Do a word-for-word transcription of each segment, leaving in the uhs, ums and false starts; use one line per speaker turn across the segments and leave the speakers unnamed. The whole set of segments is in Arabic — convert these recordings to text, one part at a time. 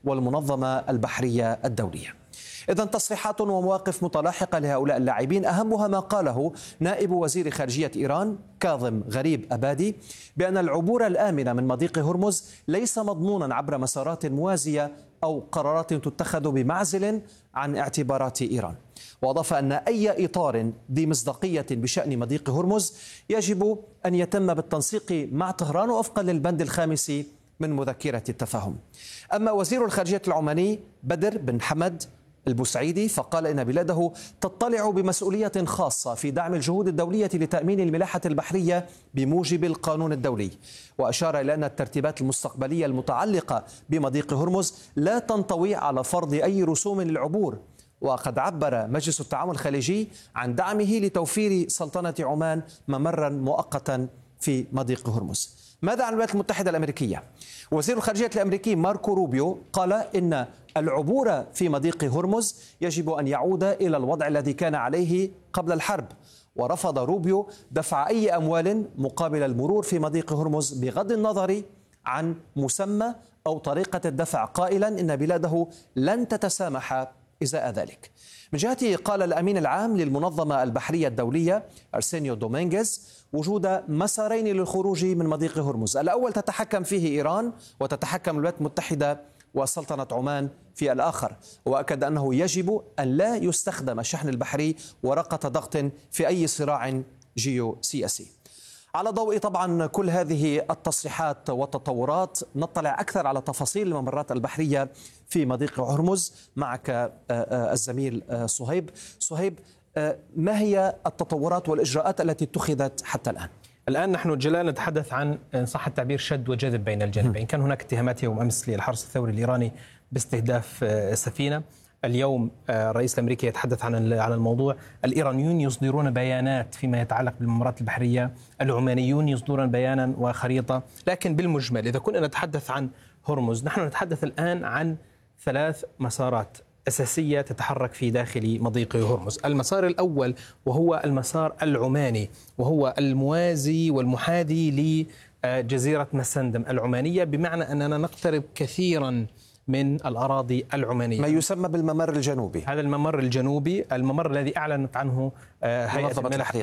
والمنظمة البحرية الدولية. إذن تصريحات ومواقف متلاحقة لهؤلاء اللاعبين، أهمها ما قاله نائب وزير خارجية إيران كاظم غريب أبادي بأن العبور الآمن من مضيق هرمز ليس مضمونا عبر مسارات موازية أو قرارات تتخذ بمعزل عن اعتبارات إيران. وأضاف أن أي إطار ذي مصداقية بشأن مضيق هرمز يجب أن يتم بالتنسيق مع طهران وفقا للبند الخامس من مذكرة التفاهم. أما وزير الخارجية العماني بدر بن حمد البوسعيدي فقال إن بلاده تطلع بمسؤولية خاصة في دعم الجهود الدولية لتأمين الملاحة البحرية بموجب القانون الدولي، وأشار إلى أن الترتيبات المستقبلية المتعلقة بمضيق هرمز لا تنطوي على فرض أي رسوم للعبور. وقد عبر مجلس التعاون الخليجي عن دعمه لتوفير سلطنة عمان ممرا مؤقتا في مضيق هرمز. ماذا عن الولايات المتحدة الأمريكية؟ وزير الخارجية الأمريكي ماركو روبيو قال إن العبور في مضيق هرمز يجب أن يعود إلى الوضع الذي كان عليه قبل الحرب، ورفض روبيو دفع أي أموال مقابل المرور في مضيق هرمز بغض النظر عن مسمى أو طريقة الدفع، قائلا إن بلاده لن تتسامح إزاء ذلك. من جهته قال الأمين العام للمنظمة البحرية الدولية أرسينيو دومينغيز وجود مسارين للخروج من مضيق هرمز، الأول تتحكم فيه إيران وتتحكم الولايات المتحدة وسلطنة عمان في الآخر، وأكد أنه يجب أن لا يستخدم الشحن البحري ورقة ضغط في أي صراع جيوسياسي. على ضوء طبعا كل هذه التصريحات والتطورات نطلع أكثر على تفاصيل الممرات البحرية في مضيق هرمز معك الزميل صهيب. صهيب، ما هي التطورات والإجراءات التي اتخذت حتى الآن؟
الآن نحن جلال نتحدث عن إن صح التعبير شد وجذب بين الجانبين. كان هناك اتهامات يوم أمس للحرس الثوري الإيراني باستهداف سفينة. اليوم الرئيس الأمريكي يتحدث عن عن الموضوع. الإيرانيون يصدرون بيانات فيما يتعلق بالممرات البحرية، العمانيون يصدرون بيانا وخريطة. لكن بالمجمل إذا كنا نتحدث عن هرمز، نحن نتحدث الآن عن ثلاث مسارات أساسية تتحرك في داخل مضيق هرمز. المسار الأول وهو المسار العماني، وهو الموازي والمحاذي لجزيرة مسندم العمانية، بمعنى أننا نقترب كثيرا من الأراضي العمانية،
ما يسمى بالممر الجنوبي.
هذا الممر الجنوبي، الممر الذي أعلنت عنه هيئة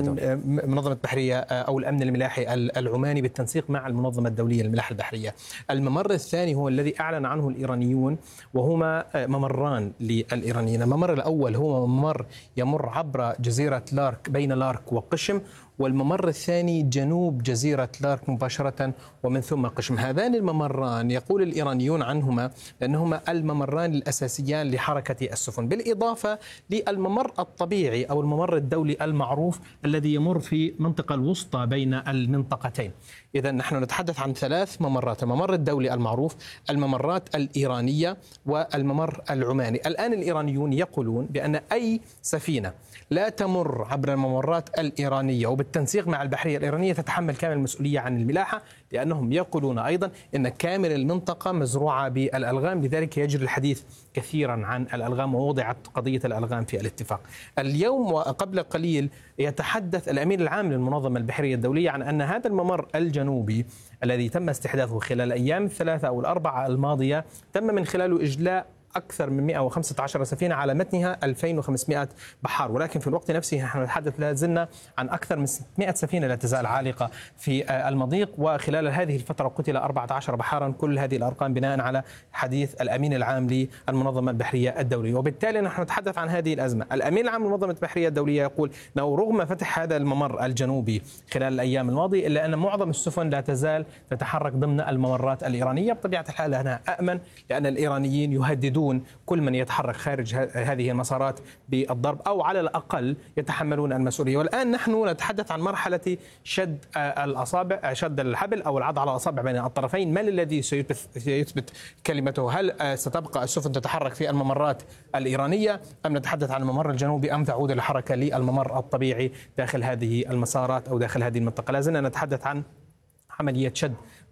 منظمة البحرية أو الأمن الملاحي العماني بالتنسيق مع المنظمة الدولية للملاحة البحرية. الممر الثاني هو الذي أعلن عنه الإيرانيون، وهما ممران للإيرانيين. الممر الأول هو ممر يمر عبر جزيرة لارك بين لارك وقشم، والممر الثاني جنوب جزيرة لارك مباشرة ومن ثم قشم. هذان الممران يقول الإيرانيون عنهما أنهما الممران الأساسيان لحركة السفن، بالإضافة للممر الطبيعي أو الممر الدولي المعروف الذي يمر في المنطقة الوسطى بين المنطقتين. إذا نحن نتحدث عن ثلاث ممرات: الممر الدولي المعروف، الممرات الإيرانية، والممر العماني. الآن الإيرانيون يقولون بأن أي سفينة لا تمر عبر الممرات الإيرانية وبالتنسيق مع البحرية الإيرانية تتحمل كامل المسؤولية عن الملاحة، لأنهم يقولون أيضا أن كامل المنطقة مزروعة بالألغام، لذلك يجري الحديث كثيرا عن الألغام، ووضعت قضية الألغام في الاتفاق. اليوم وقبل قليل يتحدث الأمين العام للمنظمة البحرية الدولية عن أن هذا الممر الجنوبي الذي تم استحداثه خلال الأيام الثلاثة أو الأربعة الماضية تم من خلاله إجلاء أكثر من مئة وخمسة عشر سفينة على متنها ألفين وخمسمئة بحار، ولكن في الوقت نفسه نحن نتحدث لا زلنا عن أكثر من ستمئة سفينة لا تزال عالقة في المضيق، وخلال هذه الفترة قتل أربعة عشر بحارا. كل هذه الأرقام بناء على حديث الأمين العام للمنظمة البحرية الدولية. وبالتالي نحن نتحدث عن هذه الأزمة. الأمين العام للمنظمة البحرية الدولية يقول أنه رغم فتح هذا الممر الجنوبي خلال الأيام الماضية إلا أن معظم السفن لا تزال تتحرك ضمن الممرات الإيرانية. بطبيعة الحال أنا أأمن، لأن الإيرانيين يهددون كل من يتحرك خارج هذه المسارات بالضرب، أو على الأقل يتحملون المسؤولية. والآن نحن نتحدث عن مرحلة شد الأصابع، شد الحبل أو العض على الأصابع بين الطرفين. من الذي سيثبت كلمته؟ هل ستبقى السفن تتحرك في الممرات الإيرانية، أم نتحدث عن الممر الجنوبي، أم تعود الحركة للممر الطبيعي داخل هذه المسارات أو داخل هذه المنطقة؟ لازلنا نتحدث عن عملية شد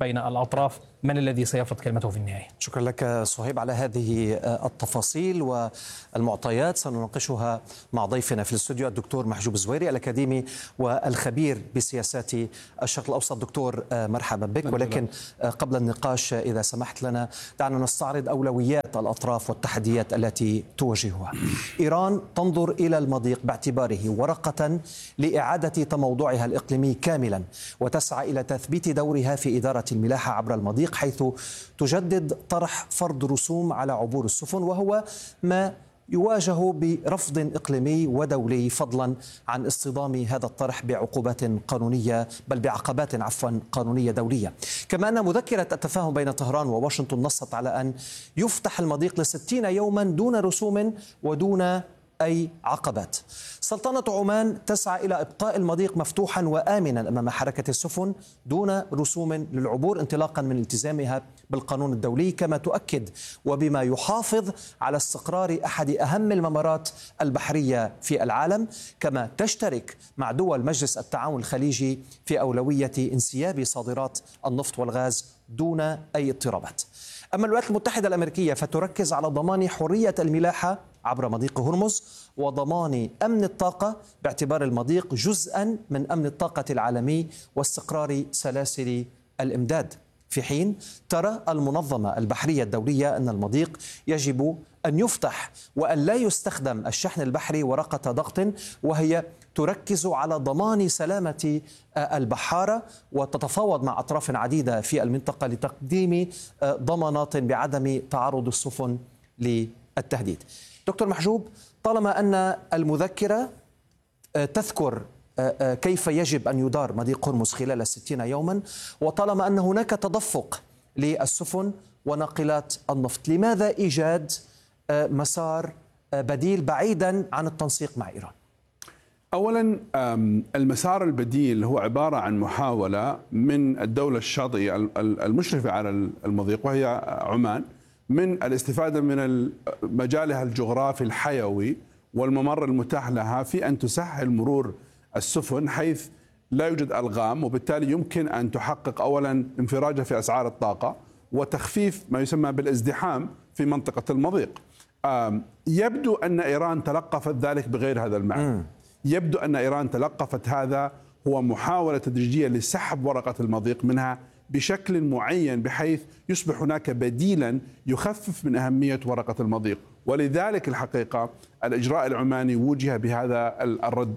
بين الأطراف من الذي سيفرض كلمته في النهاية.
شكرا لك صهيب على هذه التفاصيل والمعطيات، سنناقشها مع ضيفنا في الاستوديو الدكتور محجوب الزويري الأكاديمي والخبير بسياسات الشرق الأوسط. دكتور مرحبا بك. ولكن قبل النقاش إذا سمحت لنا دعنا نستعرض أولويات الأطراف والتحديات التي تواجهها. إيران تنظر إلى المضيق باعتباره ورقة لإعادة تموضعها الإقليمي كاملا، وتسعى إلى تثبيت دورها في إدارة الملاحة عبر المضيق، حيث تجدد طرح فرض رسوم على عبور السفن، وهو ما يواجه برفض إقليمي ودولي، فضلا عن اصطدام هذا الطرح بعقوبات قانونية بل بعقبات عفوا قانونية دولية. كما أن مذكرة التفاهم بين طهران وواشنطن نصت على أن يفتح المضيق لستين يوما دون رسوم ودون أي عقبات. سلطنة عمان تسعى إلى إبقاء المضيق مفتوحا وآمنا أمام حركة السفن دون رسوم للعبور، انطلاقا من التزامها بالقانون الدولي، كما تؤكد وبما يحافظ على استقرار أحد أهم الممرات البحرية في العالم. كما تشترك مع دول مجلس التعاون الخليجي في أولوية انسياب صادرات النفط والغاز دون أي اضطرابات. أما الولايات المتحدة الأمريكية فتركز على ضمان حرية الملاحة عبر مضيق هرمز وضمان أمن الطاقة، باعتبار المضيق جزءا من أمن الطاقة العالمي واستقرار سلاسل الإمداد. في حين ترى المنظمة البحرية الدولية أن المضيق يجب أن يفتح وأن لا يستخدم الشحن البحري ورقة ضغط، وهي تركز على ضمان سلامة البحارة وتتفاوض مع أطراف عديدة في المنطقة لتقديم ضمانات بعدم تعرض السفن للتهديد. دكتور محجوب، طالما أن المذكرة تذكر كيف يجب أن يدار مضيق هرمز خلال ستين يوما، وطالما أن هناك تدفق للسفن وناقلات النفط، لماذا إيجاد مسار بديل بعيدا عن التنسيق مع إيران؟
أولا، المسار البديل هو عبارة عن محاولة من الدولة الشاطئية المشرفة على المضيق وهي عمان من الاستفادة من مجالها الجغرافي الحيوي والممر المتاح لها في أن تسهل مرور السفن حيث لا يوجد ألغام، وبالتالي يمكن أن تحقق أولا انفراجة في أسعار الطاقة وتخفيف ما يسمى بالازدحام في منطقة المضيق. يبدو أن إيران تلقفت ذلك بغير هذا المعنى. يبدو أن إيران تلقفت هذا هو محاولة تدريجية لسحب ورقة المضيق منها بشكل معين بحيث يصبح هناك بديلا يخفف من أهمية ورقة المضيق. ولذلك الحقيقة الإجراء العماني وجه بهذا الرد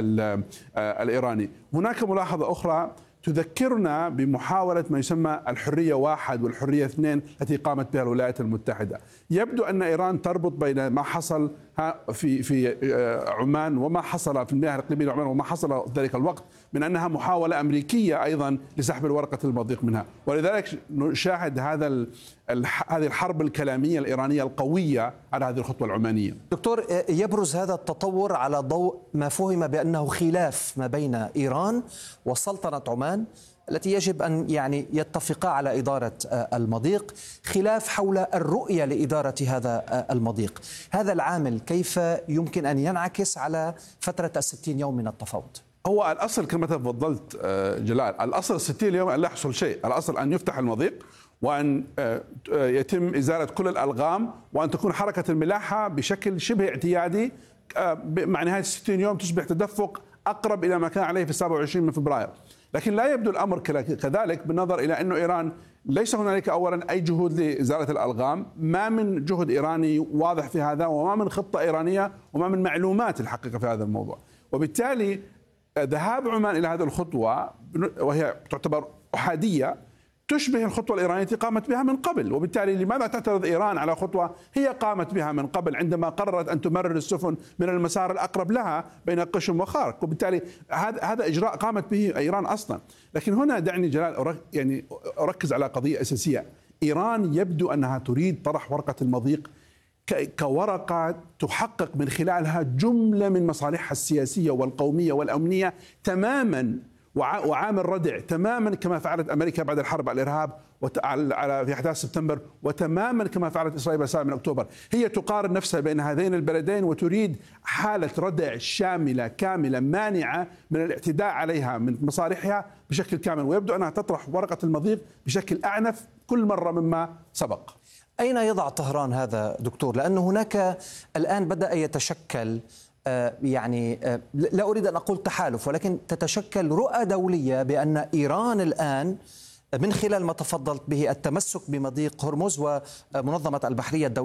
الإيراني. هناك ملاحظة أخرى تذكرنا بمحاولة ما يسمى الحرية واحد والحرية اثنين التي قامت بها الولايات المتحدة. يبدو أن إيران تربط بين ما حصل في في عمان وما حصل في المياه الإقليمية لعمان وما حصل في ذلك الوقت من أنها محاولة أمريكية أيضا لسحب الورقة المضيق منها، ولذلك نشاهد هذا هذه الحرب الكلامية الإيرانية القوية على هذه الخطوة العمانية.
دكتور، يبرز هذا التطور على ضوء ما فهم بأنه خلاف ما بين إيران وسلطنة عمان التي يجب أن يعني يتفقا على إدارة المضيق، خلاف حول الرؤية لإدارة هذا المضيق. هذا العامل كيف يمكن أن ينعكس على فترة الستين يوم من التفاوض؟
هو الأصل كما تفضلت جلال، الأصل الستين يوم أن لا يحصل شيء، الأصل أن يفتح المضيق وأن يتم إزالة كل الألغام وأن تكون حركة الملاحة بشكل شبه اعتيادي. مع نهاية الستين يوم تصبح تدفق أقرب إلى ما كان عليه في السابع والعشرين من فبراير. لكن لا يبدو الأمر كذلك بالنظر إلى أن إيران ليس هنالك أولا أي جهود لإزالة الألغام، ما من جهد إيراني واضح في هذا وما من خطة إيرانية وما من معلومات الحقيقة في هذا الموضوع. وبالتالي ذهاب عمان إلى هذه الخطوة وهي تعتبر أحادية تشبه الخطوة الإيرانية التي قامت بها من قبل. وبالتالي لماذا تعترض إيران على خطوة هي قامت بها من قبل عندما قررت أن تمرر السفن من المسار الأقرب لها بين قشم وخارق؟ وبالتالي هذا هذا إجراء قامت به إيران أصلا. لكن هنا دعني جلال يعني أركز على قضية أساسية. إيران يبدو أنها تريد طرح ورقة المضيق كورقة تحقق من خلالها جملة من مصالحها السياسية والقومية والأمنية تماما، وعامل ردع تماما كما فعلت أمريكا بعد الحرب على الإرهاب على في أحداث سبتمبر، وتماما كما فعلت إسرائيل بعد من أكتوبر. هي تقارن نفسها بين هذين البلدين وتريد حالة ردع شاملة كاملة مانعة من الاعتداء عليها من مصالحها بشكل كامل، ويبدو أنها تطرح ورقة المضيق بشكل أعنف كل مرة مما سبق.
أين يضع طهران هذا دكتور؟ لأن هناك الآن بدأ يتشكل يعني لا أريد أن أقول تحالف، ولكن تتشكل رؤى دولية بأن إيران الآن من خلال ما تفضلت به التمسك بمضيق هرمز ومنظمة البحرية الدولية